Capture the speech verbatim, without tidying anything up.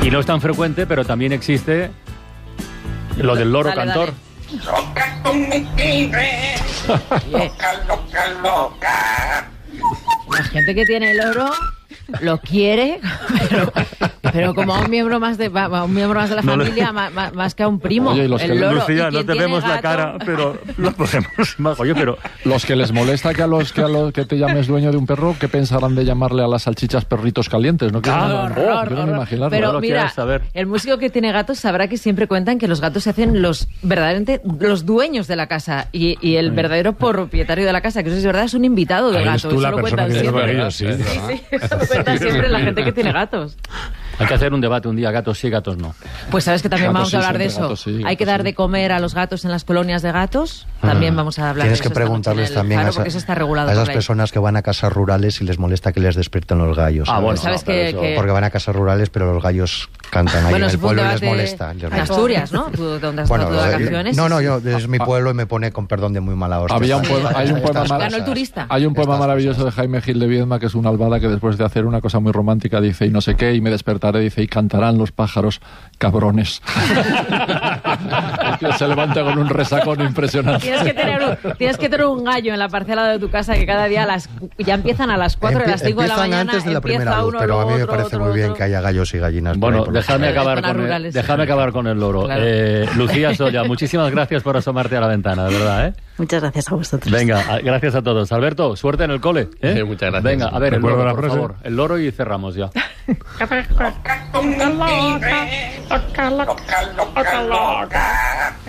Y no es tan frecuente, pero también existe lo del loro Dale, cantor. dale. Loca con mi tigre. Loca, loca, loca. La gente que tiene el loro lo quiere, pero, pero como a un miembro más de, a un miembro más de la No le- familia, más, más- más que a un primo. Oye, y los el que- loro. Lucía, ¿Y no quién te tiene vemos la gato? cara, pero lo podemos imaginar. Oye, pero Los que les molesta que a los que a los que te llames dueño de un perro, ¿qué pensarán de llamarle a las salchichas perritos calientes? No quiero, Ah, no, horror, quiero ni horror. imaginarlo. Pero No lo mira, quieres saber. el músico que tiene gatos sabrá que siempre cuentan que los gatos se hacen los verdaderamente los dueños de la casa y, y el verdadero propietario de la casa, que eso es verdad, es un invitado del Ahí eres gato. tú Eso la lo persona cuentan que tiene siempre. ellos, sí. Sí, eso lo cuentan siempre la gente que tiene gatos. hay que hacer un debate un día, gatos sí, gatos no. Pues sabes que también Gatos vamos a sí, hablar de siempre eso. gatos sí, Hay gatos que dar sí. de comer a los gatos en las colonias de gatos. También vamos a hablar Tienes de que eso esta noche preguntarles en el también Faro, a, esa- porque eso está regulado a esas por ley. personas que van a casas rurales si les molesta que les despierten los gallos. Ah, ¿sabes? bueno, Sabes no, pero que- eso- que- Porque van a casas rurales, pero los gallos cantan ahí Bueno, en eso el fue un pueblo y les debate molesta. les en molesta. Asturias, ¿no? Tú, donde has Bueno, estado de eh, vacaciones. no, no, Sí, yo sí. es mi pueblo y me pone con perdón de muy mala hostia. Había un Estas- poema, hay un poema, estas mar- Ganó el cosas. turista. hay un poema Estas maravilloso cosas. de Jaime Gil de Viedma, que es una albada que después de hacer una cosa muy romántica dice y no sé qué, y me despertaré, dice, y cantarán los pájaros, cabrones. El tío se levanta con un resacón impresionante. Tienes que, tener un, tienes que tener un gallo en la parcela de tu casa que cada día a las, ya empiezan a las cuatro, a Empie- las cinco de la empiezan mañana. antes de la empieza primera luz, uno, pero a mí me otro, parece otro, muy bien otro. que haya gallos y gallinas. por Bueno, ahí por los déjame lados. acabar, zonas con el, rurales. déjame acabar con el loro. Claro. Eh, Lucía Solla, muchísimas gracias por asomarte a la ventana, de verdad, ¿eh? Muchas gracias a vosotros. Venga, a- gracias a todos. Alberto, suerte en el cole. ¿eh? Sí, muchas gracias. Venga, a ver, el Recuerdo loro, la por frase. favor. El loro y cerramos ya. Loca con mi tigre. Loca, loca, loca, loca.